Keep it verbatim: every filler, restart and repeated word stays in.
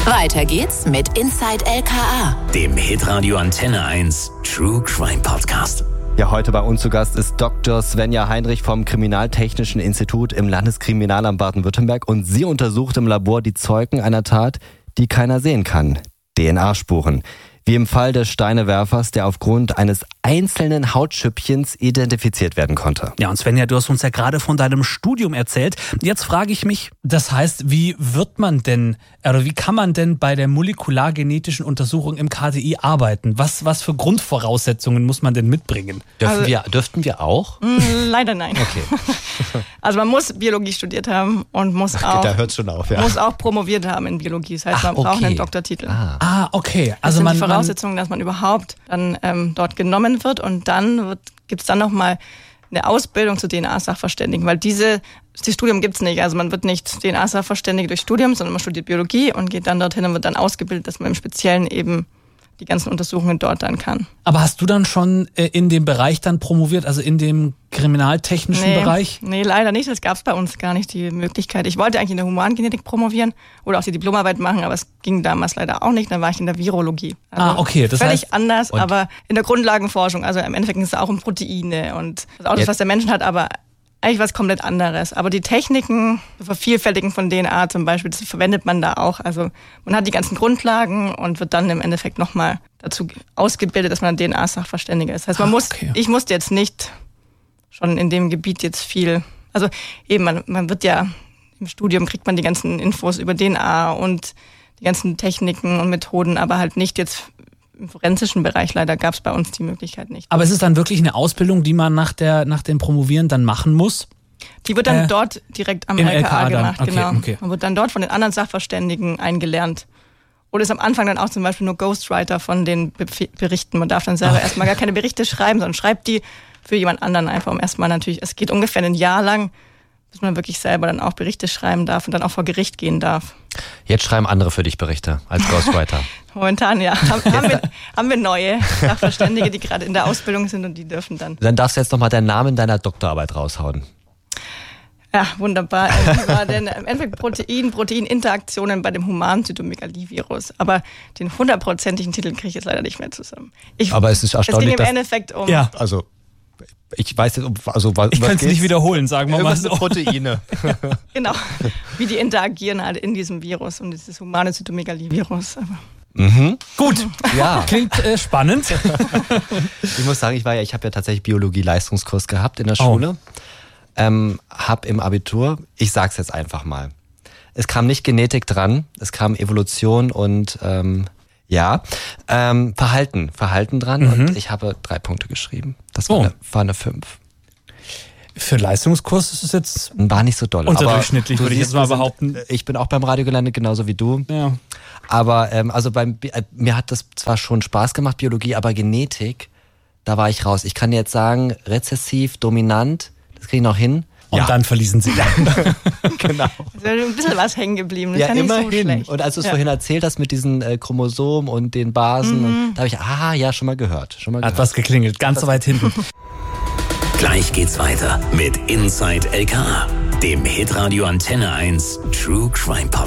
Weiter geht's mit Inside L K A, dem Hitradio Antenne eins True Crime Podcast. Ja, heute bei uns zu Gast ist Doktor Svenja Heinrich vom Kriminaltechnischen Institut im Landeskriminalamt Baden-Württemberg und sie untersucht im Labor die Zeugen einer Tat, die keiner sehen kann. D N A-Spuren. Wie im Fall des Steinewerfers, der aufgrund eines einzelnen Hautschüppchens identifiziert werden konnte. Ja, und Svenja, du hast uns ja gerade von deinem Studium erzählt. Jetzt frage ich mich, das heißt, wie wird man denn, oder wie kann man denn bei der molekulargenetischen Untersuchung im K T I arbeiten? Was, was für Grundvoraussetzungen muss man denn mitbringen? Dürfen Also, wir, dürften wir auch? Mh, leider nein. Okay. Also man muss Biologie studiert haben und muss auch, Da hört's schon auf, ja. muss auch promoviert haben in Biologie. Das heißt, Ach, man braucht okay. einen Doktortitel. Ah. Ah, okay. Das Also sind man, die man, Voraussetzungen, dass man überhaupt dann ähm, dort genommen wird und dann gibt es dann nochmal eine Ausbildung zu D N A-Sachverständigen, weil diese, das Studium gibt es nicht. Also man wird nicht D N A-Sachverständige durch Studium, sondern man studiert Biologie und geht dann dorthin und wird dann ausgebildet, dass man im Speziellen eben die ganzen Untersuchungen dort dann kann. aber hast du dann schon äh, in dem Bereich dann promoviert, also in dem kriminaltechnischen Nee, Bereich? nee, leider nicht. Das gab es bei uns gar nicht, die Möglichkeit. Ich wollte eigentlich in der Humangenetik promovieren oder auch die Diplomarbeit machen, aber es ging damals leider auch nicht. Dann war ich in der Virologie. Also Ah, okay, das völlig heißt- anders, aber in der Grundlagenforschung. Also im Endeffekt ging es auch um Proteine und das auch das, was der Mensch hat, aber eigentlich was komplett anderes. Aber die Techniken, das Vervielfältigen von D N A zum Beispiel, das verwendet man da auch. Also man hat die ganzen Grundlagen und wird dann im Endeffekt nochmal dazu ausgebildet, dass man ein D N A-Sachverständiger ist. Das heißt, man Ah, muss, okay. ich musste jetzt nicht schon in dem Gebiet jetzt viel, also eben, man, man wird ja, im Studium kriegt man die ganzen Infos über D N A und die ganzen Techniken und Methoden, aber halt nicht jetzt im forensischen Bereich. Leider gab es bei uns die Möglichkeit nicht. Aber ist es dann wirklich eine Ausbildung, die man nach, der, nach dem Promovieren dann machen muss? Die wird dann Äh, dort direkt am im L K A, L K A dann. gemacht, Okay, genau. okay. Man wird dann dort von den anderen Sachverständigen eingelernt. Oder ist am Anfang dann auch zum Beispiel nur Ghostwriter von den Be- Berichten. Man darf dann selber Ach. erstmal gar keine Berichte schreiben, sondern schreibt die für jemand anderen einfach, um erstmal natürlich, es geht ungefähr ein Jahr lang, bis man wirklich selber dann auch Berichte schreiben darf und dann auch vor Gericht gehen darf. Jetzt schreiben andere für dich Berichte als Ghostwriter. Momentan, ja. Haben, haben, wir, haben wir neue Sachverständige, die gerade in der Ausbildung sind und die dürfen dann. Dann darfst du jetzt nochmal deinen Namen deiner Doktorarbeit raushauen. Ja, wunderbar. Das war denn im Endeffekt Protein, Proteininteraktionen bei dem humanen Zytomegalivirus. Aber den hundertprozentigen Titel kriege ich jetzt leider nicht mehr zusammen. Ich, Aber es ist erstaunlich, Es ging im dass- Endeffekt um. Ja. Also, ich weiß jetzt, um- also was Ich kann es geht's? nicht wiederholen, sagen wir mal Irgendwas so. mit Proteine. Genau. Wie die interagieren halt in diesem Virus und dieses humane Zytomegalivirus. Aber Mhm. Gut, Ja. klingt äh, spannend. Ich muss sagen, ich war ja, ich habe ja tatsächlich Biologie-Leistungskurs gehabt in der Oh. Schule. Ähm, hab im Abitur, ich sag's jetzt einfach mal, es kam nicht Genetik dran, es kam Evolution und ähm, ja, ähm, Verhalten, Verhalten dran Mhm. und ich habe drei Punkte geschrieben. Das war, Oh. eine, war eine fünf. Für Leistungskurs ist es jetzt War nicht so doll. unterdurchschnittlich, aber du würde ich jetzt siehst, mal wir sind- behaupten. Ich bin auch beim Radio gelandet, genauso wie du. Ja. Aber ähm, also beim Bi- äh, mir hat das zwar schon Spaß gemacht, Biologie, aber Genetik, da war ich raus. Ich kann dir jetzt sagen, rezessiv, dominant, das kriege ich noch hin. Und Ja. dann verließen sie dann. Genau. es ist ein bisschen was hängen geblieben. Das Ja, ist ja nicht so immerhin. schlecht. Und als du es Ja. vorhin erzählt hast mit diesen äh, Chromosomen und den Basen, Mhm. und, da habe ich, ah ja, schon mal gehört. Schon mal Hat gehört. was geklingelt, ganz so weit hinten. Gleich geht's weiter mit Inside L K A, dem Hitradio Antenne eins True Crime Podcast.